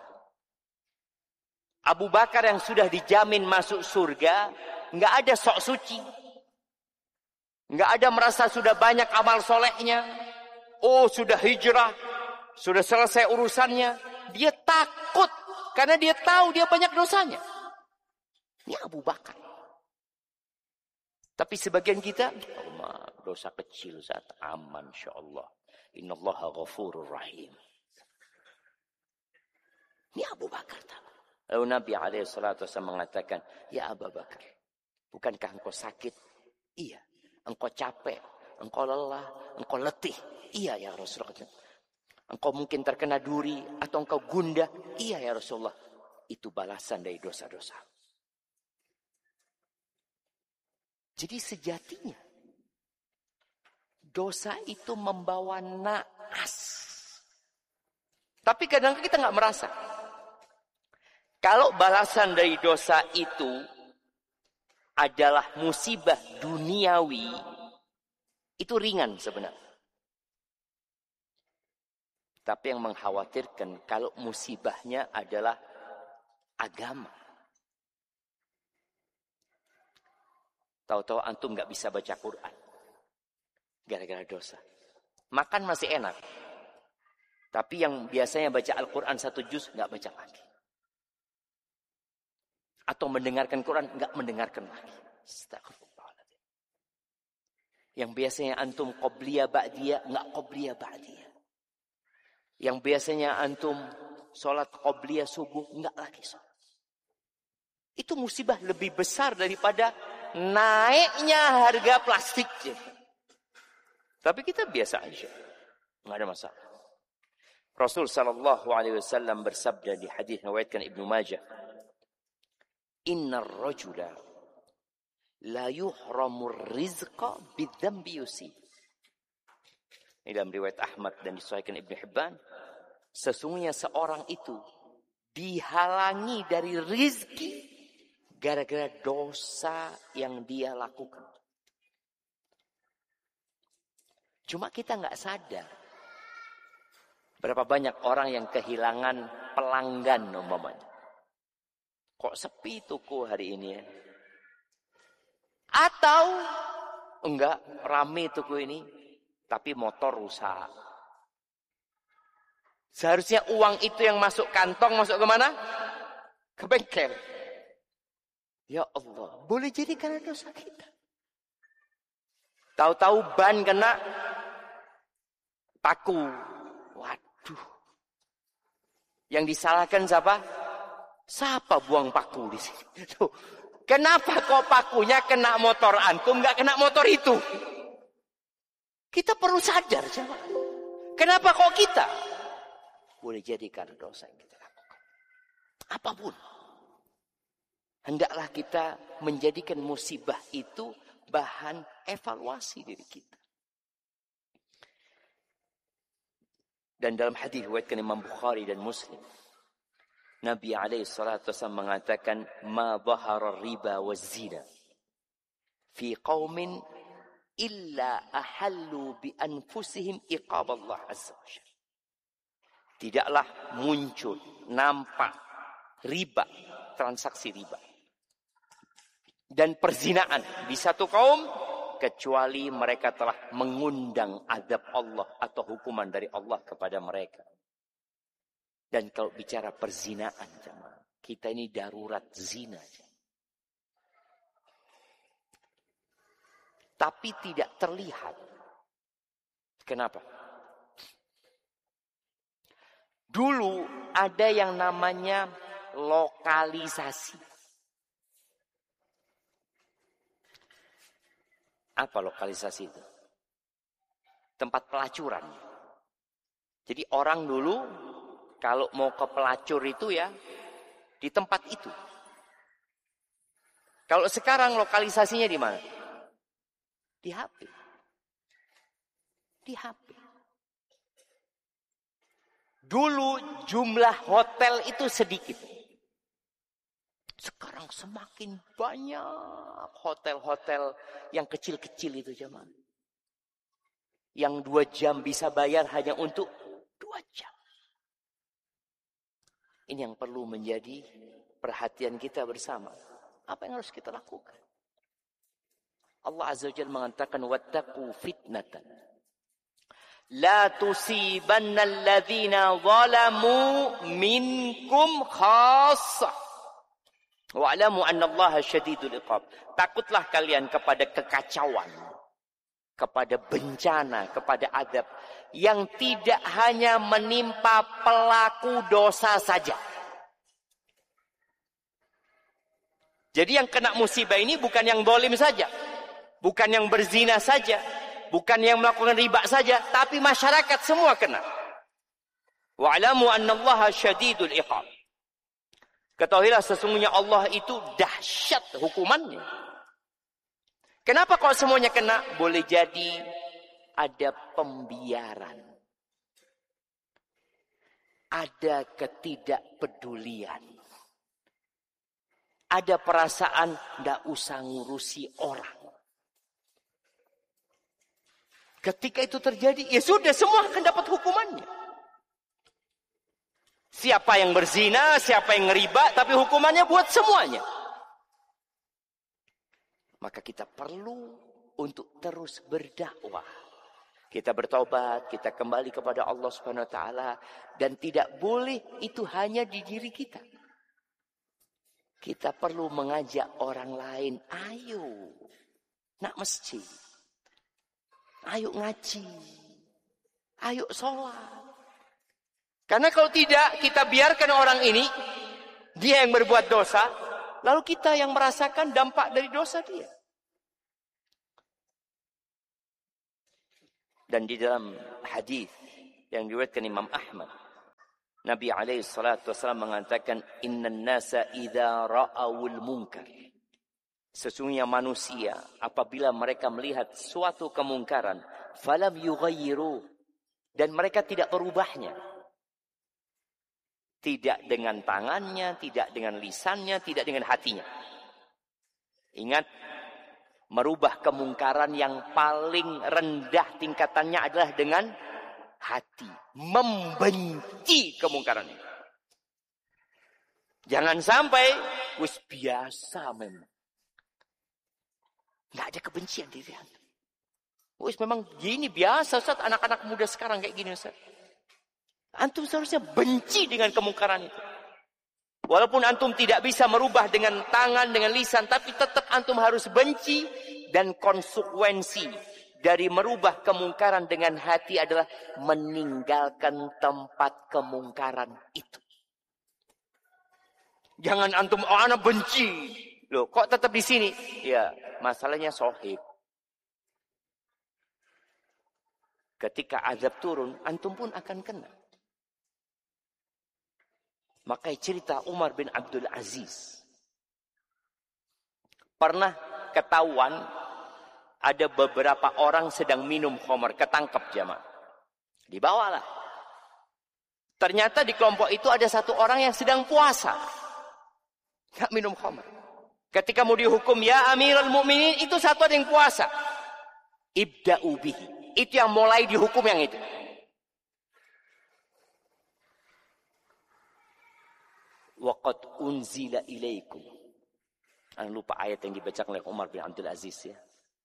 Speaker 1: Abu Bakar yang sudah dijamin masuk surga, nggak ada sok suci, nggak ada merasa sudah banyak amal solehnya. Oh, sudah hijrah, sudah selesai urusannya. Dia takut karena dia tahu dia banyak dosanya. Ini Abu Bakar. Tapi sebagian kita, oh, dosa kecil saat aman, insyaallah. Innallaha ghafurur rahim. Ini Abu Bakar. Lalu Nabi alaihi salatu wasallam mengatakan, "Ya Abu Bakar, bukankah engkau sakit?" "Iya." "Engkau capek, engkau lelah, engkau letih?" "Iya ya Rasulullah." "Engkau mungkin terkena duri atau engkau gundah?" "Iya ya Rasulullah." Itu balasan dari dosa-dosa. Jadi sejatinya dosa itu membawa naas. Tapi kadang-kadang kita nggak merasa. Kalau balasan dari dosa itu adalah musibah duniawi, itu ringan sebenarnya. Tapi yang mengkhawatirkan kalau musibahnya adalah agama. Tahu-tahu antum nggak bisa baca Quran gara-gara dosa. Makan masih enak, tapi yang biasanya baca Al-Quran satu juz nggak baca lagi. Atau mendengarkan Quran nggak mendengarkan lagi. Astagfirullahaladzim. Yang biasanya antum qobliyah ba'diyah nggak qobliyah ba'diyah. Yang biasanya antum sholat qobliyah subuh nggak lagi sholat. Itu musibah lebih besar daripada naiknya harga plastik. Tapi kita biasa aja. Nggak ada masalah. Rasul sallallahu alaihi wasallam bersabda di hadis riwayatkan Ibnu Majah, "Innar rajula la yuhramur rizqa bidzambi yusib." Ini dalam riwayat Ahmad dan disahihkan Ibnu Hibban, sesungguhnya seorang itu dihalangi dari rizki gara-gara dosa yang dia lakukan. Cuma kita nggak sadar berapa banyak orang yang kehilangan pelanggan umpamanya. Kok sepi toko hari ini ya? Atau enggak rame toko ini, tapi motor rusak. Seharusnya uang itu yang masuk kantong masuk ke mana? Ke bengkel. Ya Allah, boleh jadi karena dosa kita. Tahu-tahu ban kena paku. Waduh. Yang disalahkan siapa? Siapa buang paku di sini? Tuh. Kenapa kok pakunya kena motor antum, nggak kena motor itu? Kita perlu sadar, jemaah. Kenapa kok kita? Boleh jadi karena dosa yang kita lakukan. Apapun. Hendaklah kita menjadikan musibah itu bahan evaluasi diri kita. Dan dalam hadis riwayatkan Imam Bukhari dan Muslim, Nabi alaihi salatu wasallam mengatakan, "Ma dhahara riba wa zina fi qaumin illa ahallu bi anfusihim iqab Allah azza wa jalla." Tidaklah muncul, nampak riba, transaksi riba dan perzinaan di satu kaum kecuali mereka telah mengundang azab Allah atau hukuman dari Allah kepada mereka. Dan kalau bicara perzinaan, jemaah, kita ini darurat zina. Tapi tidak terlihat. Kenapa? Dulu ada yang namanya lokalisasi. Apa lokalisasi itu? Tempat pelacuran. Jadi orang dulu kalau mau ke pelacur itu ya di tempat itu. Kalau sekarang lokalisasinya di mana? Di H P. Di H P. Dulu jumlah hotel itu sedikit. Sekarang semakin banyak hotel-hotel yang kecil-kecil itu jemaah. Yang dua jam bisa bayar hanya untuk dua jam. Ini yang perlu menjadi perhatian kita bersama. Apa yang harus kita lakukan? Allah Azza wa Jalla mengatakan, "Wattaqu fitnatan la tusibanna alladhina zalamu minkum khassah. Wa'lamu anna Allaha syadidul iqab." Takutlah kalian kepada kekacauan, kepada bencana, kepada azab yang tidak hanya menimpa pelaku dosa saja. Jadi yang kena musibah ini bukan yang zalim saja, bukan yang berzina saja, bukan yang melakukan riba saja, tapi masyarakat semua kena. Wa'lamu anna Allaha syadidul iqab. Ketahuilah sesungguhnya Allah itu dahsyat hukumannya. Kenapa kalau semuanya kena? Boleh jadi ada pembiaran. Ada ketidakpedulian. Ada perasaan tidak usah ngurusi orang. Ketika itu terjadi, ya sudah semua akan dapat hukumannya. Siapa yang berzina, siapa yang ngeriba, tapi hukumannya buat semuanya. Maka kita perlu untuk terus berdakwah. Kita bertobat, kita kembali kepada Allah Subhanahu wa taala, dan tidak boleh itu hanya di diri kita. Kita perlu mengajak orang lain, ayo nak masjid. Ayo ngaji. Ayo sholat. Karena kalau tidak, kita biarkan orang ini, dia yang berbuat dosa, Lalu kita yang merasakan dampak dari dosa dia. Dan di dalam hadis yang diriwayatkan Imam Ahmad, Nabi alaihi salatu wasallam mengatakan, "Innan nasa idza ra'awul munkar." Sesungguhnya manusia apabila mereka melihat suatu kemungkaran, falam yughayyiru, dan mereka tidak merubahnya. Tidak dengan tangannya, tidak dengan lisannya, tidak dengan hatinya. Ingat, merubah kemungkaran yang paling rendah tingkatannya adalah dengan hati. Membenci kemungkaran itu. Jangan sampai, wis biasa memang. Nggak ada kebencian di diri antum. Wis memang gini biasa Ustaz, anak-anak muda sekarang kayak gini Ustaz. Antum seharusnya benci dengan kemungkaran itu. Walaupun antum tidak bisa merubah dengan tangan, dengan lisan, tapi tetap antum harus benci, dan konsekuensi dari merubah kemungkaran dengan hati adalah meninggalkan tempat kemungkaran itu. Jangan antum, oh anak benci. Loh, kok tetap di sini? Ya, masalahnya sohib. Ketika azab turun, antum pun akan kena. Makanya cerita Umar bin Abdul Aziz. Pernah ketahuan ada beberapa orang sedang minum khamar, ketangkep jamaah. Dibawalah. Ternyata di kelompok itu ada satu orang yang sedang puasa. Enggak minum khamar. Ketika mau dihukum, ya Amirul Mukminin, itu satu ada yang puasa. Ibda'u bihi. Itu yang mulai dihukum yang itu. Waqad unzila ilaikum. Anda lupa ayat yang dibacakan oleh Umar bin Abdul Aziz ya.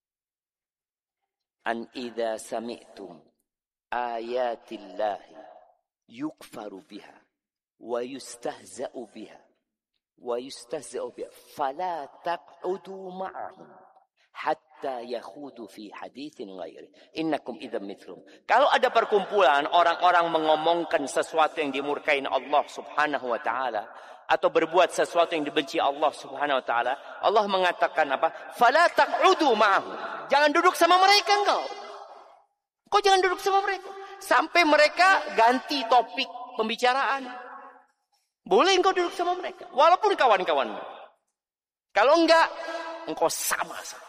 Speaker 1: An idza sami'tum ayatillahi yukfaru biha wa yustahza'u biha wa yustahza'u biha fala taq'udu ma'ahum hatta yakhudu fi haditsin ghairi innakum idzam mithlum. Kalau ada perkumpulan orang-orang mengomongkan sesuatu yang dimurkain Allah Subhanahu wa taala atau berbuat sesuatu yang dibenci Allah Subhanahu wa taala, Allah mengatakan apa? Fala taq'udu ma'ahum. Jangan duduk sama mereka engkau. Kau jangan duduk sama mereka sampai mereka ganti topik pembicaraan. Boleh engkau duduk sama mereka walaupun kawan-kawanmu. Kalau enggak, engkau sama-sama.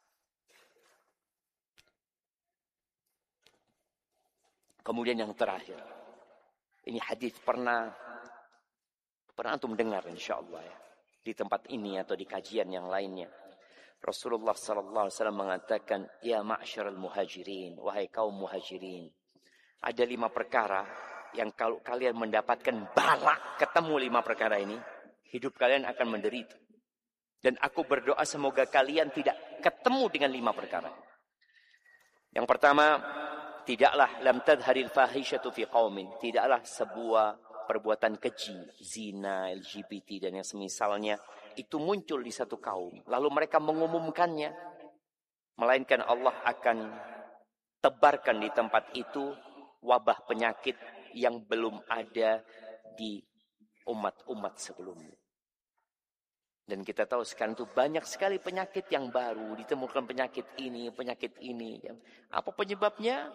Speaker 1: Kemudian yang terakhir. Ini hadis pernah pernah antum dengar insyaallah ya. Di tempat ini atau di kajian yang lainnya. Rasulullah sallallahu alaihi wasallam mengatakan, "Ya ma'syaral muhajirin, wahai kaum muhajirin. Ada lima perkara yang kalau kalian mendapatkan bala, ketemu lima perkara ini, hidup kalian akan menderita. Dan aku berdoa semoga kalian tidak ketemu dengan lima perkara." Yang pertama, tidaklah lam tadharil fahisyatu fi qaumin, tidaklah sebuah perbuatan keji, zina, L G B T dan yang semisalnya itu muncul di satu kaum, lalu mereka mengumumkannya, melainkan Allah akan tebarkan di tempat itu wabah penyakit yang belum ada di umat-umat sebelumnya. Dan kita tahu sekarang itu banyak sekali penyakit yang baru, ditemukan penyakit ini, penyakit ini. Apa penyebabnya?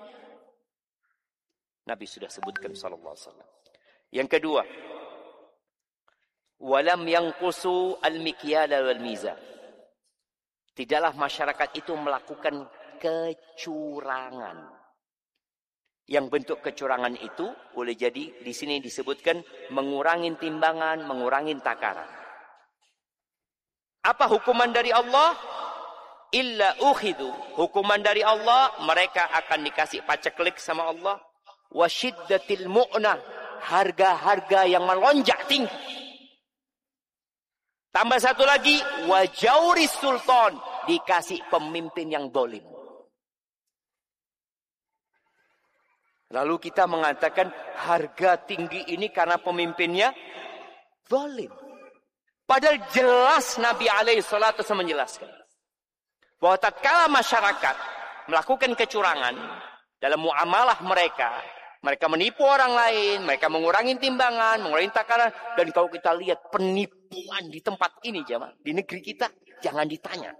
Speaker 1: Nabi sudah sebutkan sallallahu alaihi wasallam. Yang kedua, walam yanqusu al-mikyala wal mizan. Tidaklah masyarakat itu melakukan kecurangan. Yang bentuk kecurangan itu boleh jadi di sini disebutkan mengurangi timbangan, mengurangi takaran. Apa hukuman dari Allah? Illa ukhidu. Hukuman dari Allah, mereka akan dikasih paceklik sama Allah. Wa syiddatil mu'nah. Harga-harga yang melonjak tinggi. Tambah satu lagi, wa jauris sultan. Dikasih pemimpin yang zalim. Lalu kita mengatakan harga tinggi ini karena pemimpinnya zalim. Padahal jelas Nabi alaihi salatu wasallam menjelaskan bahwa tatkala masyarakat melakukan kecurangan dalam muamalah mereka, Mereka menipu orang lain, mereka mengurangi timbangan, mengurangi takaran. Dan kalau kita lihat penipuan di tempat ini, jemaah, di negeri kita, jangan ditanya.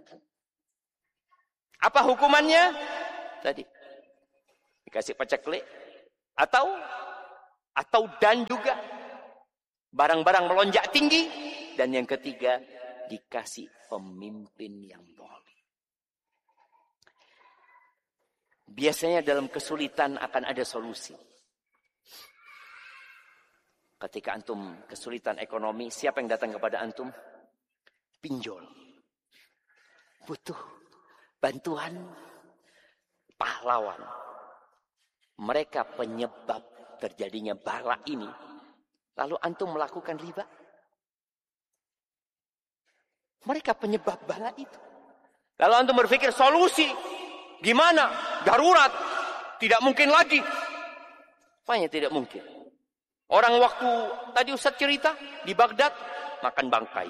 Speaker 1: Apa hukumannya? Tadi dikasih paceklik, atau atau dan juga barang-barang melonjak tinggi, dan yang ketiga dikasih pemimpin yang zalim. Biasanya dalam kesulitan akan ada solusi. Ketika antum kesulitan ekonomi, siapa yang datang kepada antum? Pinjol. Butuh bantuan pahlawan. Mereka penyebab terjadinya bala ini. Lalu antum melakukan riba. Mereka penyebab bala itu. Lalu antum berpikir solusi. Gimana? Darurat. Tidak mungkin lagi. Apanya tidak mungkin? Orang waktu tadi Ustaz cerita di Baghdad makan bangkai.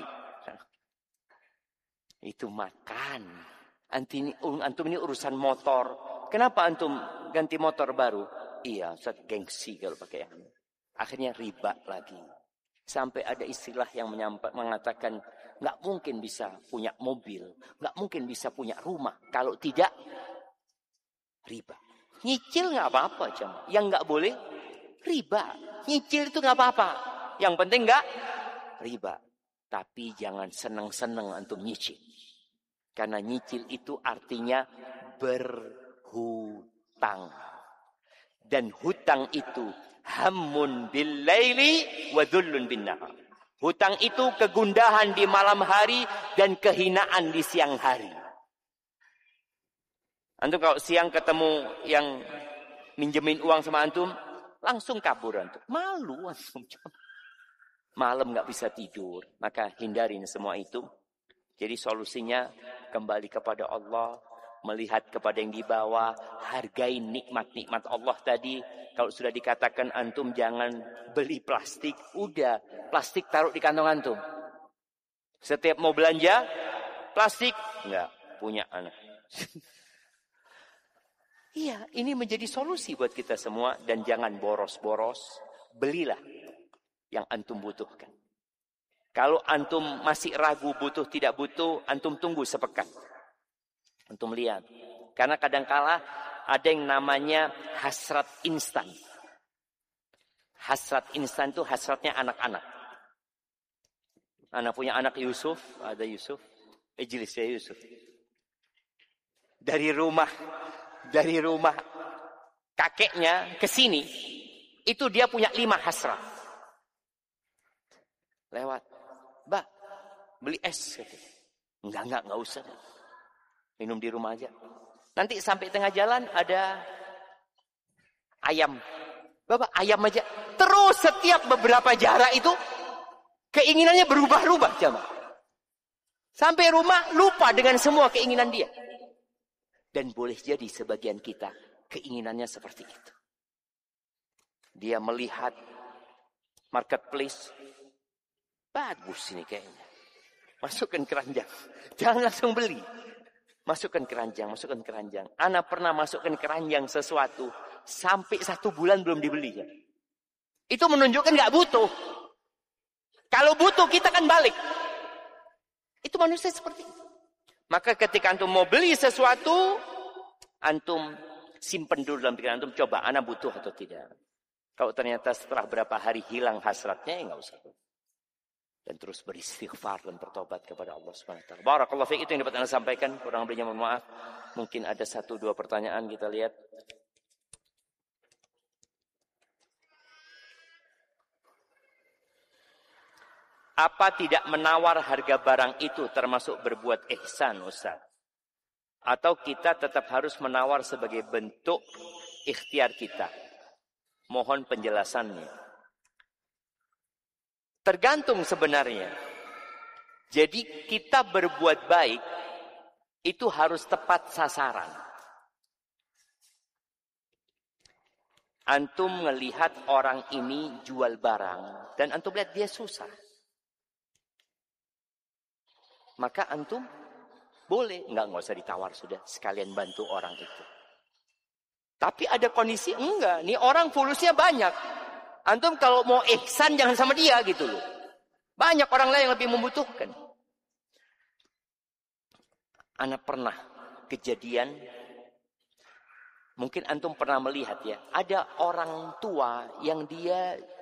Speaker 1: Itu makan. Antum ini urusan motor. Kenapa antum ganti motor baru? Iya, Ustaz gengsi kalau pakai yang. Akhirnya riba lagi. Sampai ada istilah yang mengatakan nggak mungkin bisa punya mobil, nggak mungkin bisa punya rumah kalau tidak riba. Nyicil nggak apa-apa, jemaah. Yang nggak boleh riba. Nyicil itu nggak apa-apa. Yang penting nggak riba. Tapi jangan seneng-seneng antum nyicil. Karena nyicil itu artinya berhutang. Dan hutang itu hammun bil laili wa dhullun bin nahar. Hutang itu kegundahan di malam hari dan kehinaan di siang hari. Antum kalau siang ketemu yang minjemin uang sama antum, langsung kabur antum. Malu antum. Malam nggak bisa tidur. Maka hindarin semua itu. Jadi solusinya kembali kepada Allah. Melihat kepada yang di bawah. Hargai nikmat-nikmat Allah tadi. Kalau sudah dikatakan antum jangan beli plastik. Udah. Plastik taruh di kantong antum. Setiap mau belanja. Plastik. Nggak punya anak. Iya, ini menjadi solusi buat kita semua. Dan jangan boros-boros. Belilah yang antum butuhkan. Kalau antum masih ragu butuh tidak butuh, antum tunggu sepekan. Antum lihat. Karena kadangkala ada yang namanya hasrat instan. Hasrat instan itu hasratnya anak-anak. Anak punya anak Yusuf, ada Yusuf. Ijlis ya Yusuf. Dari rumah Dari rumah kakeknya ke sini, itu dia punya lima hasrat. Lewat, Mbak, beli es. Enggak, enggak, enggak usah. Minum di rumah aja. Nanti sampai tengah jalan ada ayam. Bapak, ayam aja. Terus setiap beberapa jarak itu, keinginannya berubah-ubah. Sampai rumah, lupa dengan semua keinginan dia. Dan boleh jadi sebagian kita keinginannya seperti itu. Dia melihat marketplace. Bagus ini kayaknya. Masukkan keranjang. Jangan langsung beli. Masukkan keranjang, masukkan keranjang. Ana pernah masukkan keranjang sesuatu. Sampai satu bulan belum dibeli. Ya. Itu menunjukkan gak butuh. Kalau butuh kita kan balik. Itu manusia seperti itu. Maka ketika antum mau beli sesuatu, antum simpen dulu dalam pikiran antum, coba ana butuh atau tidak. Kalau ternyata setelah berapa hari hilang hasratnya, ya nggak usah. Dan terus beristighfar dan bertobat kepada Allah Subhanahu wa taala. Barakallahu fiik, itu yang dapat ana sampaikan, kurang lebihnya mohon maaf. Mungkin ada satu dua pertanyaan kita lihat. Apa tidak menawar harga barang itu termasuk berbuat ihsan, Ustaz? Atau kita tetap harus menawar sebagai bentuk ikhtiar kita? Mohon penjelasannya. Tergantung sebenarnya. Jadi kita berbuat baik itu harus tepat sasaran. Antum melihat orang ini jual barang dan antum lihat dia susah. Maka antum boleh, enggak, enggak usah ditawar sudah, sekalian bantu orang itu. Tapi ada kondisi enggak. Nih orang fulusnya banyak. Antum kalau mau ihsan jangan sama dia gitu loh. Banyak orang lain yang lebih membutuhkan. Anak pernah kejadian. Mungkin antum pernah melihat ya. Ada orang tua yang dia